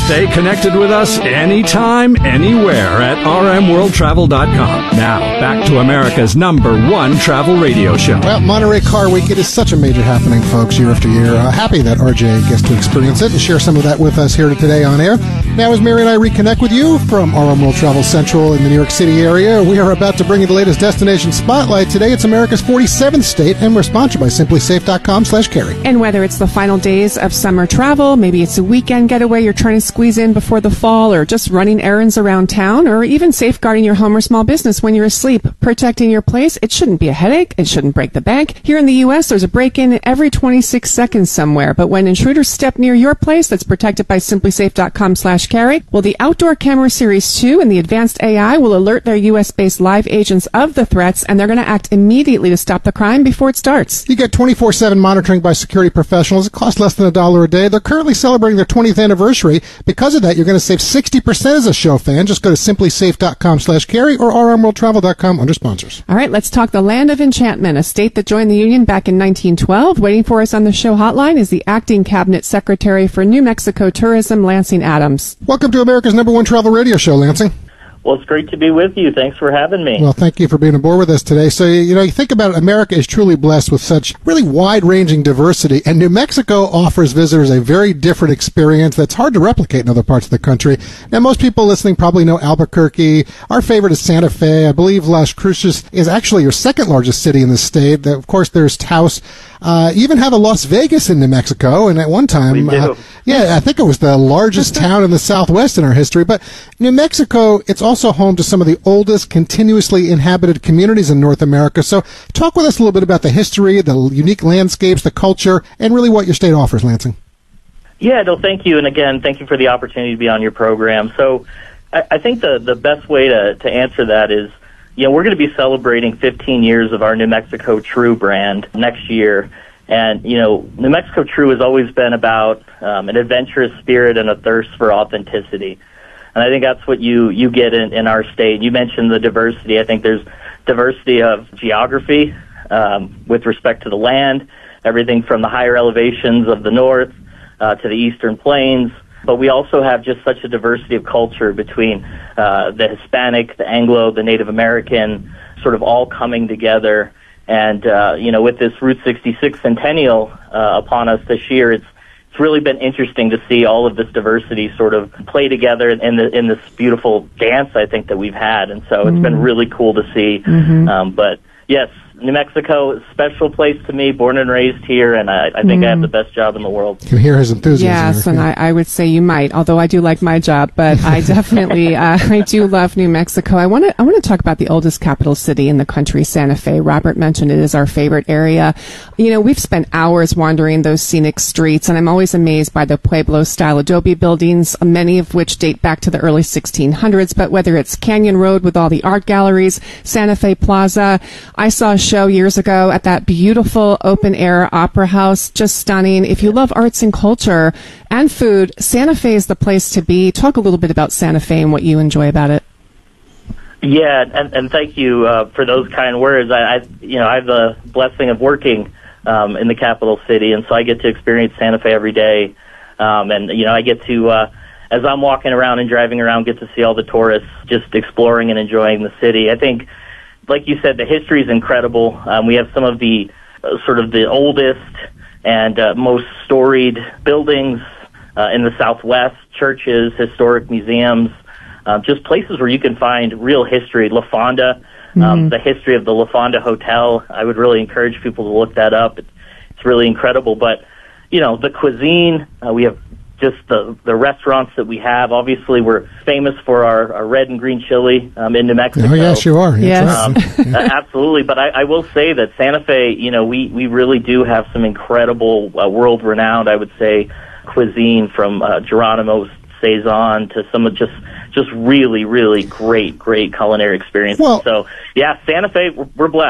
Stay connected with us anytime, anywhere at rmworldtravel.com. Now, back to America's #1 travel radio show. Well, Monterey Car Week, it is such a major happening, folks, year after year. Happy that RJ gets to experience it and share some of that with us here today on air. Now, as Mary and I reconnect with you from RM World Travel Central in the New York City area, we are about to bring you the latest destination spotlight. Today, it's America's 47th state, and we're sponsored by SimplySafe.com/carry. And whether it's the final days of summer travel, maybe it's a weekend getaway you're trying to squeeze in before the fall, or just running errands around town, or even safeguarding your home or small business when you're asleep, protecting your place, it shouldn't be a headache. It shouldn't break the bank. Here in the U.S., there's a break-in every 26 seconds somewhere. But when intruders step near your place that's protected by SimplySafe.com/carry, well, the Outdoor Camera Series 2 and the advanced AI will alert their U.S.-based live agents of the threats, and they're going to act immediately to stop the crime before it starts. You get 24/7 monitoring by security professionals. It costs less than $1 a day. They're currently celebrating their 20th anniversary. Because of that, you're going to save 60% as a show fan. Just go to SimplySafe.com/carry or rmworldtravel.com under sponsors. All right, let's talk the land of enchantment, a state that joined the Union back in 1912. Waiting for us on the show hotline is the acting cabinet secretary for New Mexico Tourism, Lansing Adams. Welcome to America's #1 travel radio show, Lansing. Well, it's great to be with you. Thanks for having me. Well, thank you for being aboard with us today. So, you think about it, America is truly blessed with such really wide-ranging diversity, and New Mexico offers visitors a very different experience that's hard to replicate in other parts of the country. Now, most people listening probably know Albuquerque. Our favorite is Santa Fe. I believe Las Cruces is actually your second largest city in the state. Of course, there's Taos. You even have a Las Vegas in New Mexico, and at one time, I think it was the largest town in the Southwest in our history. But New Mexico, it's also home to some of the oldest continuously inhabited communities in North America. So talk with us a little bit about the history, the unique landscapes, the culture, and really what your state offers, Lansing. Yeah, no, thank you. And again, thank you for the opportunity to be on your program. So I think the best way to answer that is, we're going to be celebrating 15 years of our New Mexico True brand next year. And, New Mexico True has always been about an adventurous spirit and a thirst for authenticity. And I think that's what you get in our state. You mentioned the diversity. I think there's diversity of geography with respect to the land, everything from the higher elevations of the north to the eastern plains. But we also have just such a diversity of culture between the Hispanic, the Anglo, the Native American, sort of all coming together. And, with this Route 66 centennial upon us this year, it's really been interesting to see all of this diversity sort of play together in this beautiful dance, I think, that we've had. And so it's been really cool to see. But, yes, New Mexico is a special place to me, born and raised here, and I think I have the best job in the world. You can hear his enthusiasm. Yes, and I would say you might, although I do like my job, but I definitely, I do love New Mexico. I want to talk about the oldest capital city in the country, Santa Fe. Robert mentioned it is our favorite area. We've spent hours wandering those scenic streets, and I'm always amazed by the Pueblo-style adobe buildings, many of which date back to the early 1600s, but whether it's Canyon Road with all the art galleries, Santa Fe Plaza, I saw a show years ago at that beautiful open-air opera house, just stunning. If you love arts and culture and food, Santa Fe is the place to be. Talk a little bit about Santa Fe and what you enjoy about it. Yeah, and thank you for those kind words. I have the blessing of working in the capital city, and so I get to experience Santa Fe every day. I get to, as I'm walking around and driving around, get to see all the tourists just exploring and enjoying the city. I think, like you said, the history is incredible. We have some of the sort of the oldest and most storied buildings in the Southwest, churches, historic museums, just places where you can find real history. La Fonda, the history of the La Fonda Hotel, I would really encourage people to look that up. It's really incredible. But, the cuisine, we have just the restaurants that we have. Obviously, we're famous for our red and green chili in New Mexico. Oh, yes, you are. Yes. Absolutely. But I will say that Santa Fe, we really do have some incredible, world-renowned, I would say, cuisine from Geronimo's Saison to some of just really, really great culinary experiences. Well, so, yeah, Santa Fe, we're blessed.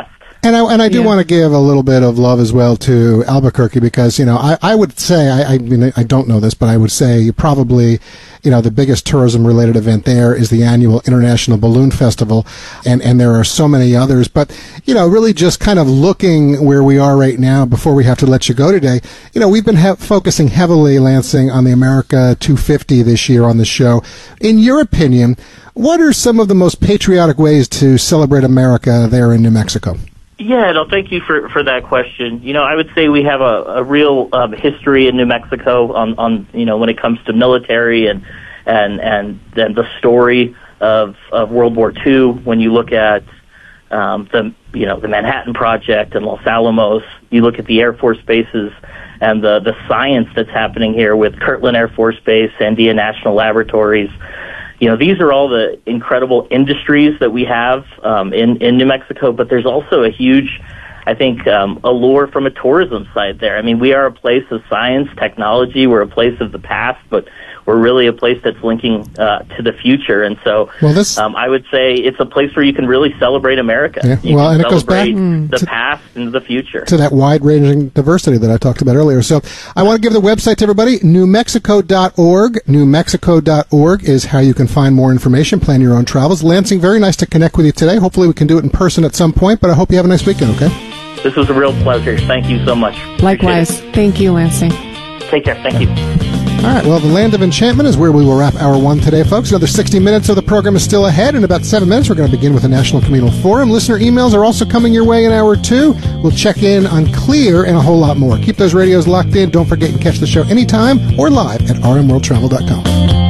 And I do want to give a little bit of love as well to Albuquerque because, I would say, I mean, I don't know this, but I would say probably, the biggest tourism-related event there is the annual International Balloon Festival, and there are so many others. But, really just kind of looking where we are right now before we have to let you go today, we've been focusing heavily, Lansing, on the America 250 this year on the show. In your opinion, what are some of the most patriotic ways to celebrate America there in New Mexico? Yeah, no, thank you for that question. I would say we have a real history in New Mexico on when it comes to military and the story of World War II. When you look at the Manhattan Project and Los Alamos, you look at the Air Force bases and the science that's happening here with Kirtland Air Force Base, Sandia National Laboratories. These are all the incredible industries that we have in New Mexico, but there's also a huge, I think, allure from a tourism side there. I mean, we are a place of science, technology. We're a place of the past, but we're really a place that's linking to the future. And so I would say it's a place where you can really celebrate America. Yeah. And it goes back the past and the future. To that wide-ranging diversity that I talked about earlier. So I want to give the website to everybody, newmexico.org. Newmexico.org is how you can find more information, plan your own travels. Lansing, very nice to connect with you today. Hopefully we can do it in person at some point, but I hope you have a nice weekend, okay? This was a real pleasure. Thank you so much. Likewise. Thank you, Lansing. Take care. Thank you. All right, well, the Land of Enchantment is where we will wrap Hour 1 today, folks. Another 60 minutes of the program is still ahead. In about 7 minutes, we're going to begin with the National Communal Forum. Listener emails are also coming your way in Hour 2. We'll check in on Clear and a whole lot more. Keep those radios locked in. Don't forget you can catch the show anytime or live at rmworldtravel.com.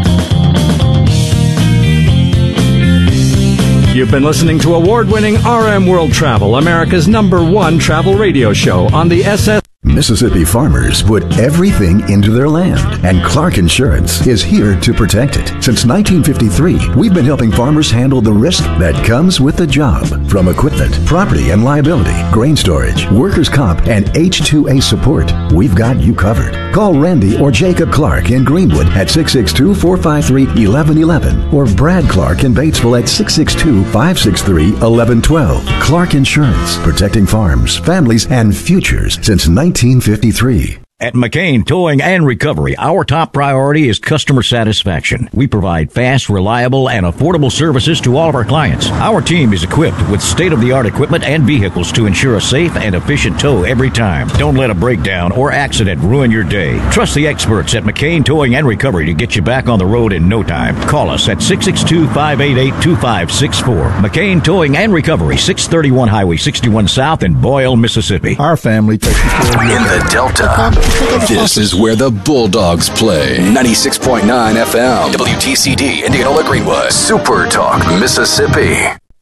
You've been listening to award-winning RM World Travel, America's #1 travel radio show on the SS. Mississippi farmers put everything into their land, and Clark Insurance is here to protect it. Since 1953, we've been helping farmers handle the risk that comes with the job. From equipment, property and liability, grain storage, workers' comp, and H-2A support, we've got you covered. Call Randy or Jacob Clark in Greenwood at 662-453-1111 or Brad Clark in Batesville at 662-563-1112. Clark Insurance, protecting farms, families, and futures since 1953. At McCain Towing and Recovery, our top priority is customer satisfaction. We provide fast, reliable, and affordable services to all of our clients. Our team is equipped with state-of-the-art equipment and vehicles to ensure a safe and efficient tow every time. Don't let a breakdown or accident ruin your day. Trust the experts at McCain Towing and Recovery to get you back on the road in no time. Call us at 662-588-2564. McCain Towing and Recovery, 631 Highway 61 South in Boyle, Mississippi. Our family takes care of you. In the Delta. This is where the Bulldogs play. 96.9 FM. WTCD, Indianola Greenwood. Super Talk, Mississippi.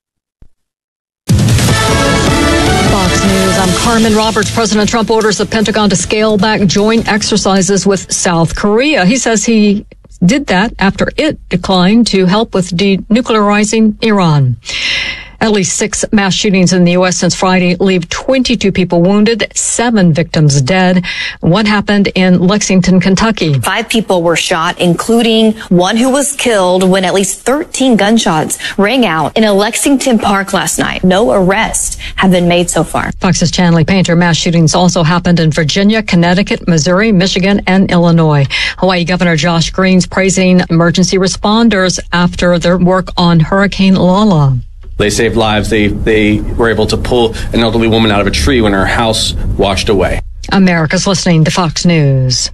Fox News, I'm Carmen Roberts. President Trump orders the Pentagon to scale back joint exercises with South Korea. He says he did that after it declined to help with denuclearizing Iran. At least 6 mass shootings in the U.S. since Friday leave 22 people wounded, 7 victims dead. One happened in Lexington, Kentucky. 5 people were shot, including one who was killed when at least 13 gunshots rang out in a Lexington park last night. No arrests have been made so far. Fox's Chanley Painter. Mass shootings also happened in Virginia, Connecticut, Missouri, Michigan, and Illinois. Hawaii Governor Josh Green's praising emergency responders after their work on Hurricane Lala. They saved lives. They were able to pull an elderly woman out of a tree when her house washed away. America's listening to Fox News.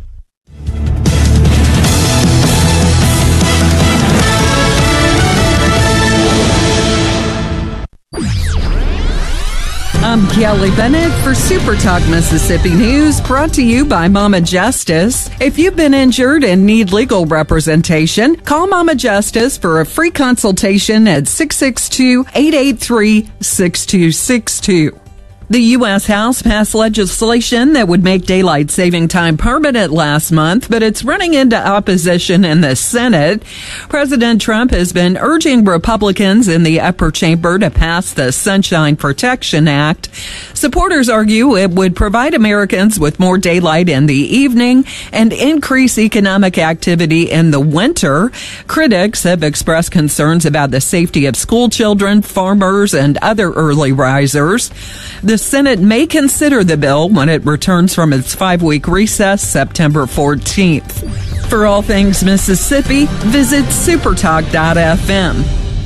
I'm Kelly Bennett for Super Talk Mississippi News, brought to you by Mama Justice. If you've been injured and need legal representation, call Mama Justice for a free consultation at 662-883-6262. The U.S. House passed legislation that would make daylight saving time permanent last month, but it's running into opposition in the Senate. President Trump has been urging Republicans in the upper chamber to pass the Sunshine Protection Act. Supporters argue it would provide Americans with more daylight in the evening and increase economic activity in the winter. Critics have expressed concerns about the safety of school children, farmers, and other early risers. The Senate may consider the bill when it returns from its 5-week recess September 14th. For all things Mississippi, visit supertalk.fm.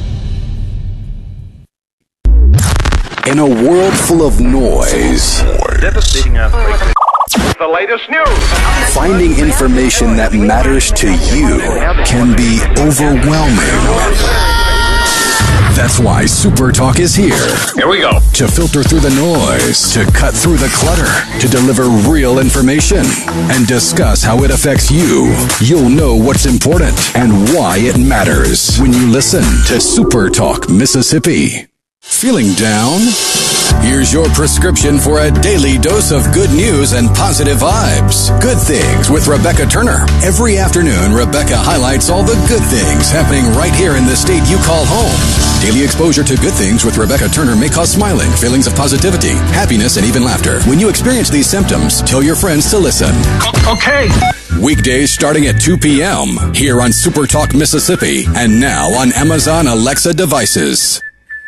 In a world full of noise, devastating earthquake. The latest news. Finding information that matters to you can be overwhelming. That's why Super Talk is here. Here we go. To filter through the noise, to cut through the clutter, to deliver real information, and discuss how it affects you. You'll know what's important and why it matters when you listen to Super Talk Mississippi. Feeling down? Here's your prescription for a daily dose of good news and positive vibes. Good Things with Rebecca Turner. Every afternoon, Rebecca highlights all the good things happening right here in the state you call home. Daily exposure to Good Things with Rebecca Turner may cause smiling, feelings of positivity, happiness, and even laughter. When you experience these symptoms, tell your friends to listen. Okay. Weekdays starting at 2 p.m. here on Super Talk Mississippi and now on Amazon Alexa devices.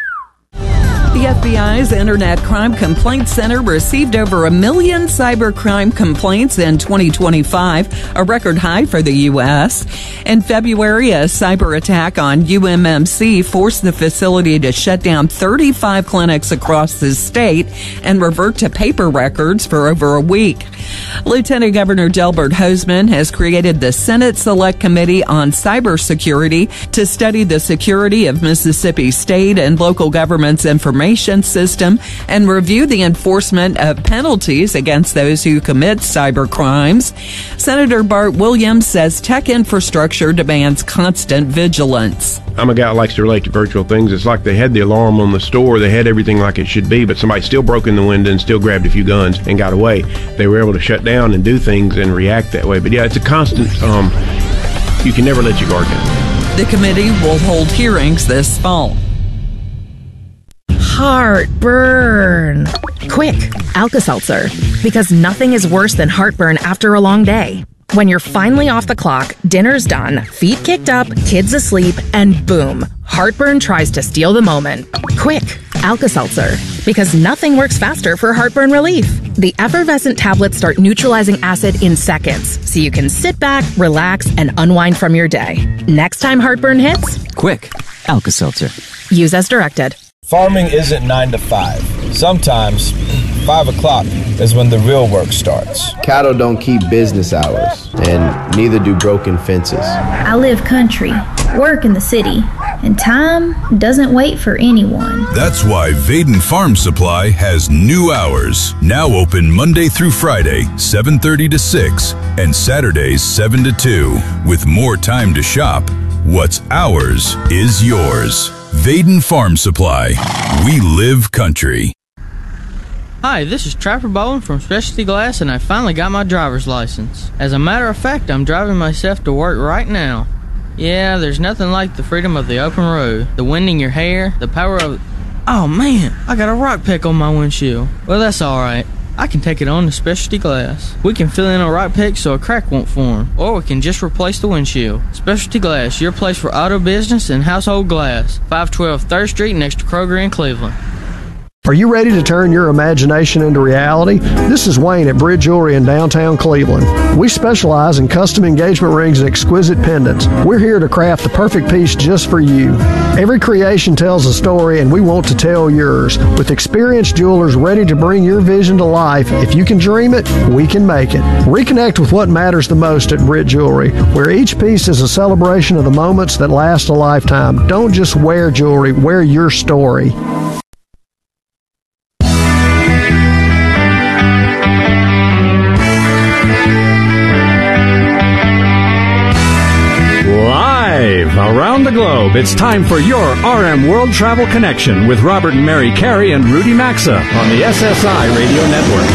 The FBI's Internet Crime Complaint Center received over 1 million cybercrime complaints in 2025, a record high for the U.S. In February, a cyber attack on UMMC forced the facility to shut down 35 clinics across the state and revert to paper records for over a week. Lieutenant Governor Delbert Hosemann has created the Senate Select Committee on Cybersecurity to study the security of Mississippi state and local government's information system and review the enforcement of penalties against those who commit cyber crimes. Senator Bart Williams says tech infrastructure demands constant vigilance. I'm a guy that likes to relate to virtual things. It's like they had the alarm on the store. They had everything like it should be, but somebody still broke in the window and still grabbed a few guns and got away. They were able to shut down and do things and react that way. But yeah, it's a constant, you can never let your guard down. The committee will hold hearings this fall. Heartburn. Quick, Alka-Seltzer. Because nothing is worse than heartburn after a long day. When you're finally off the clock, dinner's done, feet kicked up, kids asleep, and boom, heartburn tries to steal the moment. Quick, Alka-Seltzer. Because nothing works faster for heartburn relief. The effervescent tablets start neutralizing acid in seconds, so you can sit back, relax, and unwind from your day. Next time heartburn hits, quick, Alka-Seltzer. Use as directed. Farming isn't 9 to 5. Sometimes 5 o'clock is when the real work starts. Cattle don't keep business hours, and neither do broken fences. I live country, work in the city, and time doesn't wait for anyone. That's why Vaden Farm Supply has new hours. Now open Monday through Friday, 7:30 to 6, and Saturdays 7 to 2. With more time to shop, what's ours is yours. Vaden Farm Supply. We live country. Hi, this is Trapper Bowen from Specialty Glass, and I finally got my driver's license. As a matter of fact, I'm driving myself to work right now. Yeah, there's nothing like the freedom of the open road, the wind in your hair, the power of... Oh man, I got a rock peck on my windshield. Well, that's alright. I can take it on to Specialty Glass. We can fill in a rock peck so a crack won't form, or we can just replace the windshield. Specialty Glass, your place for auto business and household glass. 512 3rd Street next to Kroger in Cleveland. Are you ready to turn your imagination into reality? This is Wayne at Brit Jewelry in downtown Cleveland. We specialize in custom engagement rings and exquisite pendants. We're here to craft the perfect piece just for you. Every creation tells a story, and we want to tell yours. With experienced jewelers ready to bring your vision to life, if you can dream it, we can make it. Reconnect with what matters the most at Brit Jewelry, where each piece is a celebration of the moments that last a lifetime. Don't just wear jewelry, wear your story. Live Live around the globe, it's time for your RM World Travel Connection with Robert and Mary Carey and Rudy Maxa on the SSI Radio Network.